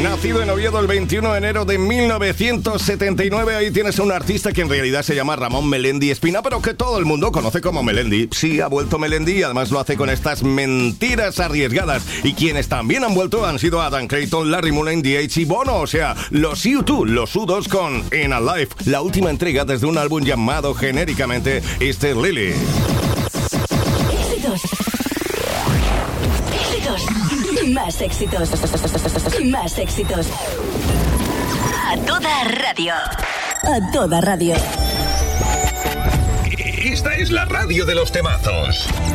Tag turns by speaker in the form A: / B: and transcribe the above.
A: Nacido en Oviedo el 21 de enero de 1979, ahí tienes a un artista que en realidad se llama Ramón Melendi Espina, pero que todo el mundo conoce como Melendi. Sí, ha vuelto Melendi y además lo hace con estas mentiras arriesgadas. Y quienes también han vuelto han sido Adam Clayton, Larry Mullen, DH y Bono, o sea, los U2, los U2 con In a Life, la última entrega desde un álbum llamado genéricamente Esther Lily.
B: Más éxitos. Más éxitos. A toda radio. A toda radio.
C: Esta es la radio de los temazos.